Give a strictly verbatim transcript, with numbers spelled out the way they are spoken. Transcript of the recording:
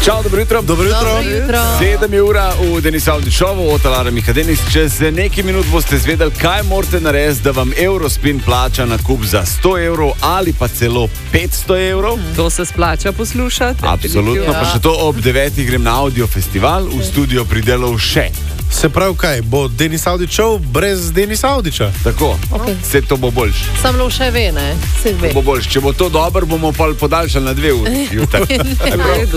Čau, dobro jutro. Dobro jutro. Dobro jutro. Sedem je ura v Denis Audi šovu, od Alara Miha Denis. Čez nekaj minut boste zvedeli, kaj morate narediti, da vam Eurospin plača nakup za sto evrov ali pa celo petsto evrov. To se splača poslušati. Absolutno, pa še to ob devetih grem na Audio Festival, v studio pridelal še. Se pravi kaj, bo Denis Audić šel brez Denisa Audića? Tako, Okay. vse to bo boljš. Sam lo še ve, ne? Se ve. Bo boljš. Če bo to dobro, bomo pa podaljšali na dve uri.